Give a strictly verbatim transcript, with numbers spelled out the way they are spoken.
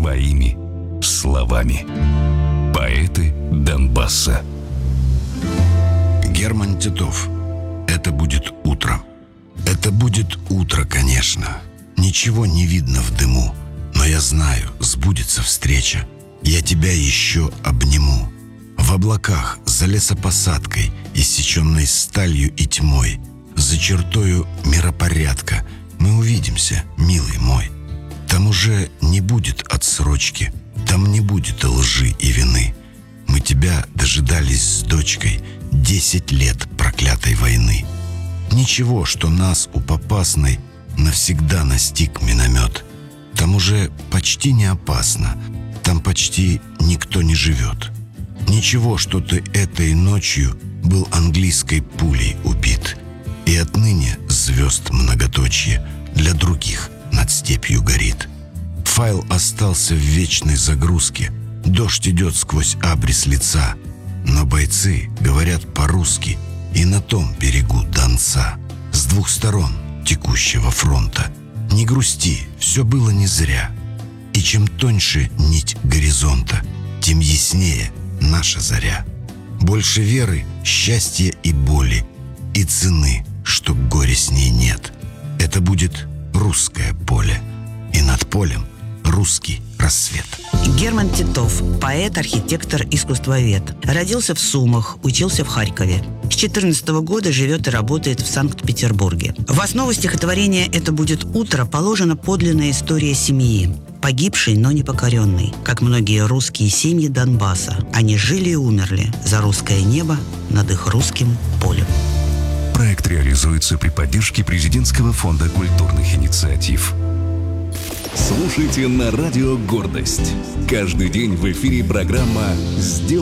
своими словами. Поэты Донбасса. Герман Титов. Это будет утро. Это будет утро, конечно. Ничего не видно в дыму, но я знаю, сбудется встреча. Я тебя еще обниму. В облаках, за лесопосадкой, иссеченной сталью и тьмой, за чертою миропорядка, мы увидимся, милый мой. Там уже не будет отсрочки, там не будет лжи и вины. Мы тебя дожидались с дочкой десять лет проклятой войны. Ничего, что нас у Попасной навсегда настиг миномет. Там уже почти не опасно, там почти никто не живет. Ничего, что ты этой ночью был английской пулей убит. И отныне звезд многоточие для других над степью горит. Файл остался в вечной загрузке, дождь идет сквозь абрис лица, но бойцы говорят по-русски и на том берегу Донца, с двух сторон текущего фронта. Не грусти, все было не зря. И чем тоньше нить горизонта, тем яснее наша заря. Больше веры, счастья и боли, и цены, что горе с ней нет. Это будет русское поле, и над полем русский рассвет. Герман Титов, поэт, архитектор, искусствовед. Родился в Сумах, учился в Харькове. С четырнадцатого года живет и работает в Санкт-Петербурге. В основу стихотворения «Это будет утро» положена подлинная история семьи, погибшей, но не покоренной, как многие русские семьи Донбасса. Они жили и умерли за русское небо над их русским полем. Проект реализуется при поддержке Президентского фонда культурных инициатив. Слушайте на радио «Гордость». Каждый день в эфире программа «Сделай».